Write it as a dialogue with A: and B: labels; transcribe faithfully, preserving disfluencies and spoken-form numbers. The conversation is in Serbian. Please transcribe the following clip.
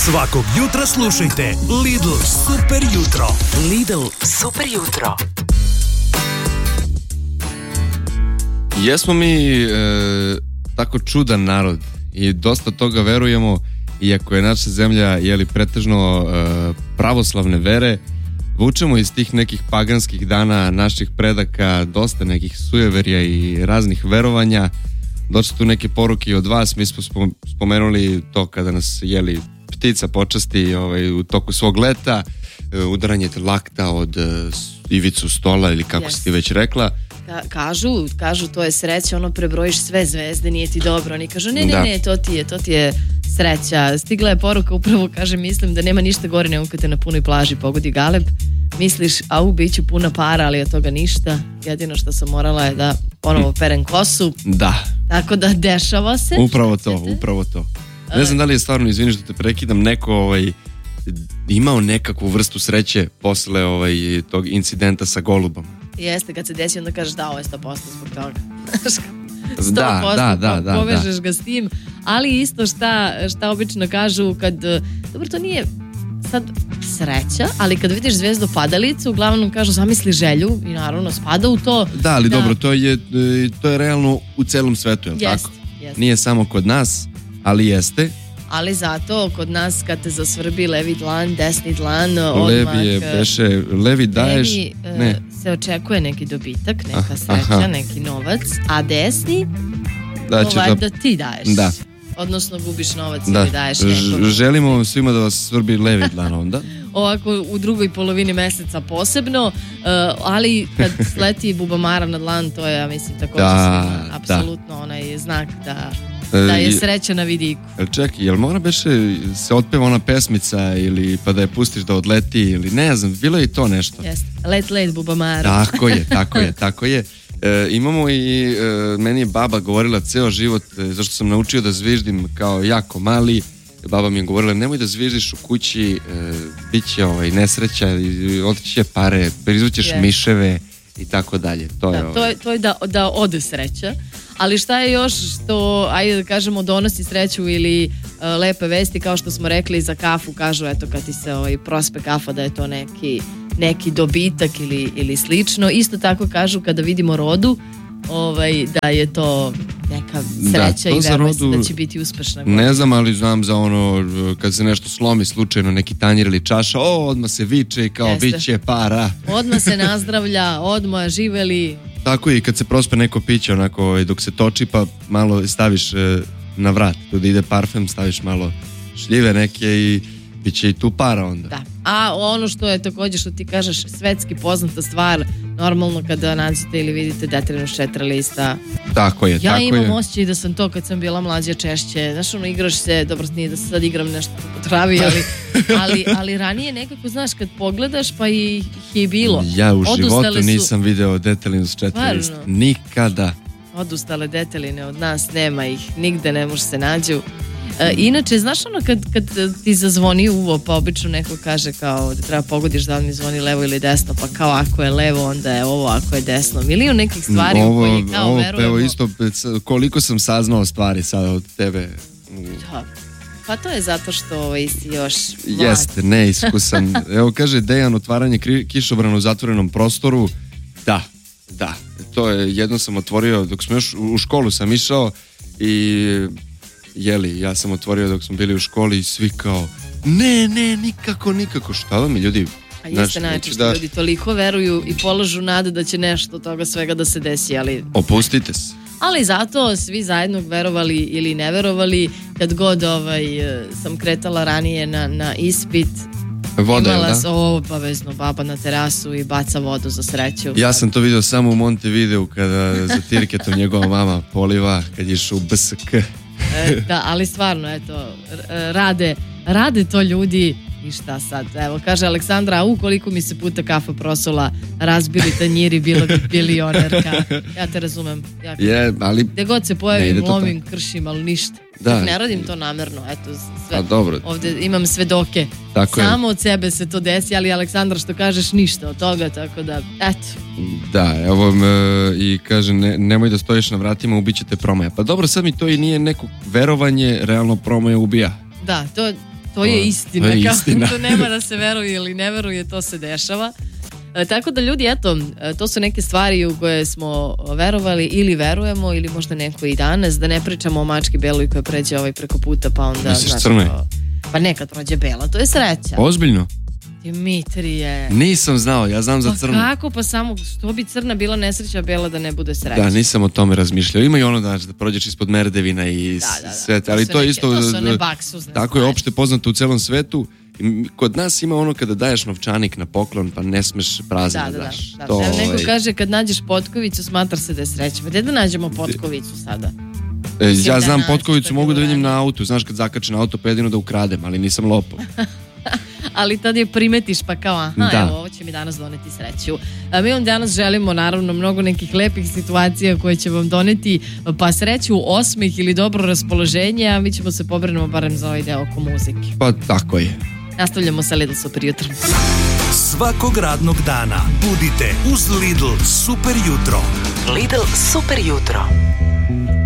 A: Svakog jutra slušajte Lidl Super jutro.
B: Lidl Super jutro.
C: Jesmo mi e, tako čudan narod i dosta toga verujemo, iako je naša zemlja jeli pretežno e, pravoslavne vere, vučemo iz tih nekih paganskih dana naših predaka dosta nekih sujeverja i raznih verovanja. Došle tu neke poruke od vas, mi smo spomenuli to kada nas jeli ptica počasti ovaj, u toku svog leta, udaranje lakta od ivicu stola ili kako yes. si ti već rekla.
D: Ka- kažu, kažu to je sreća, ono prebrojiš sve zvezde, nije ti dobro. Oni kažu ne, ne, da. ne, to ti je, to ti je sreća. Stigla je poruka, upravo kaže, mislim da nema ništa gore nego kad te na punoj plaži pogodi galeb. Misliš, au, bit ću puna para, ali od toga ništa. Jedino što sam morala je da ponovo perem kosu.
C: Da.
D: Tako da dešava se.
C: Upravo to, upravo to. Ne znam da li je stvarno, izvini što te prekidam, neko ovaj, imao nekakvu vrstu sreće posle ovaj, tog incidenta sa golubom.
D: Jeste, kad se desi onda kažeš da, ovo je sto posto zbog toga.
C: Da, da, da, da.
D: Povežeš
C: da.
D: ga s tim, ali isto šta, šta obično kažu kad, dobro, to nije sad sreća, ali kad vidiš zvezdu padalicu, uglavnom kažu zamisli želju i naravno spada u to.
C: Da, ali
D: da...
C: dobro, to je, to je realno u celom svetu, je li
D: jest,
C: tako?
D: Jest.
C: Nije samo kod nas, ali jeste.
D: Ali zato kod nas kad te zasvrbi levi dlan, desni dlan,
C: levi
D: odmah...
C: je, beše, levi daješ...
D: Levi
C: ne.
D: se očekuje neki dobitak, neka
C: aha,
D: sreća,
C: aha.
D: neki novac, a desni
C: da
D: to valjda da ti daješ.
C: Da.
D: Odnosno gubiš novac
C: da.
D: ili daješ nekom.
C: Želimo vam svima da vas svrbi levi dlan onda.
D: Ovako u drugoj polovini meseca posebno, uh, ali kad sleti bubamara na dlan, to je, ja mislim, također
C: da,
D: apsolutno da. Onaj znak da, da je sreća na vidiku.
C: Čekaj, jel mora beše se otpeva ona pesmica ili pa da je pustiš da odleti ili ne znam, bilo je i to nešto.
D: Jeste, let let bubamara.
C: Tako je, tako je, tako je. E, imamo i, e, meni je baba govorila ceo život, e, zašto sam naučio da zviždim kao jako mali. Baba mi je govorila, nemoj da zviždiš u kući, e, bit će ovaj, nesreća, otići će pare, prizvućeš yes. miševe i tako dalje. To je,
D: da, to je, to je da, da ode sreća. Ali šta je još što, ajde da kažemo, donosi sreću ili uh, lepe vesti, kao što smo rekli za kafu, kažu, eto, kad ti se ovaj, prospe kafa da je to neki, neki dobitak ili, ili slično. Isto tako kažu kada vidimo rodu, ovaj, da je to neka sreća da, i veruje se da će biti uspešna godina.
C: Ne znam, ali znam za ono kad se nešto slomi slučajno, neki tanjir ili čaša, o, odmah se viče i kao bit će para.
D: Odmah se nazdravlja, odmah živeli.
C: Tako i kad se prospe neko piće, onako dok se toči pa malo staviš e, na vrat, tu da ide parfem, staviš malo šljive neke i bit će i tu para onda.
D: Da. A ono što je također što ti kažeš svetski poznata stvar, normalno kada nađete ili vidite detaljno četiri lista.
C: Tako je,
D: ja
C: tako je.
D: Ja imam osjećaj da sam to kad sam bila mlađa češće, znaš ono igraš se, dobro nije da se sad igram nešto po travi, ali, ali, ali ranije nekako znaš kad pogledaš pa ih je bilo.
C: Ja u
D: Odustale
C: životu
D: su...
C: nisam video detaljno s četiri lista, nikada.
D: Odustale detaljine od nas, nema ih, nigde ne može se nađu. E, inače, znaš ono kad, kad ti zazvoni uvo, pa obično neko kaže kao da treba pogodiš da li mi zvoni levo ili desno, pa kao ako je levo onda je ovo, ako je desno, milion nekih stvari ovo, u koje kao
C: ovo,
D: verujemo.
C: Evo isto, koliko sam saznao stvari sada od tebe.
D: Da. Pa to je zato što ovaj, si još mlad.
C: Jeste, neiskusan. Evo kaže Dejan, otvaranje kišobrana u zatvorenom prostoru. Da, da, to je, jedno sam otvorio dok smo još u školu sam išao i jeli, ja sam otvorio dok smo bili u školi i svi kao ne, ne, nikako, nikako, šta vam je ljudi?
D: A jeste način što da... ljudi toliko veruju i polažu nade da će nešto od toga svega da se desi, ali...
C: Opustite se.
D: Ali zato svi zajedno verovali ili ne verovali, kad god ovaj, sam kretala ranije na, na ispit,
C: voda,
D: imala
C: da?
D: sam obavezno baba na terasu i baca vodu za sreću.
C: Ja sam to vidio samo u Montevideu kada za tirketom njegova mama poliva kad ješ u B S K.
D: E, da, ali stvarno, eto, rade, rade to ljudi i šta sad? Evo, kaže Aleksandra, a ukoliko mi se puta kafa prosula, razbili tanjiri, bila bi bilionerka. Ja te razumem. Ja,
C: je, ali...
D: Gde god se pojavim, lomim, kršim, ali ništa.
C: Da.
D: Ne radim to namerno, eto, sve.
C: A dobro.
D: Ovde imam svedoke.
C: Tako
D: Samo
C: je.
D: od sebe se to desi, ali Aleksandra, što kažeš, ništa od toga, tako da, eto.
C: Da, evo e, i kaže, ne, nemoj da stojiš na vratima, ubićete promaja. Pa dobro, sad mi to i nije neko verovanje, realno promaja ubija.
D: Da, to, To je istina.
C: To je istina.
D: To nema da se veruje ili ne veruje, to se dešava. E, tako da ljudi, eto, to su neke stvari u koje smo verovali ili verujemo, ili možda neko i danas, da ne pričamo o mački beloj koja pređe ovaj preko puta, pa onda...
C: Misliš
D: znaš,
C: crne?
D: kao, pa nekad prođe bela, to je sreća.
C: Ozbiljno?
D: Dimitrije.
C: Nisam znao, ja znam za
D: Pa
C: crnu.
D: kako, pa samo, što bi crna bila nesreća, bela da ne bude sreća?
C: Da, nisam o tome razmišljao. Ima i ono da, da prođeš ispod merdevina i
D: Da, da, da.
C: sve,
D: To
C: ali
D: su
C: to je
D: neke-
C: isto...
D: to su one baksuzne
C: tako je
D: stvari.
C: opšte poznato u celom svetu. I kod nas ima ono kada daješ novčanik na poklon, pa ne smeš prazno
D: Da,
C: da
D: da, da.
C: daš.
D: da.
C: To,
D: Evo, neko
C: ovaj,
D: kaže kad nađeš potkovicu, smatra se da je sreća. Pa gde da nađemo potkovicu sada?
C: e,
D: mislim
C: ja
D: da
C: znam
D: naći,
C: potkovicu
D: to je
C: mogu da
D: bilo
C: vidim
D: ranije.
C: na autu. Znaš kad zakačem na auto, pa jedino da ukradem, ali nisam lopov.
D: Ali tad je primetiš pa kao aha,
C: Da.
D: evo ovo će mi danas doneti sreću. A mi vam danas želimo naravno mnogo nekih lepih situacija koje će vam doneti pa sreću, osmeh ili dobro raspoloženje, a mi ćemo se pobrinemo barem za ovaj deo oko muzike.
C: Pa tako je.
D: Nastavljamo sa Lidl Super jutrom.
A: Svakog radnog dana budite uz Lidl super jutro.
B: Lidl super jutro.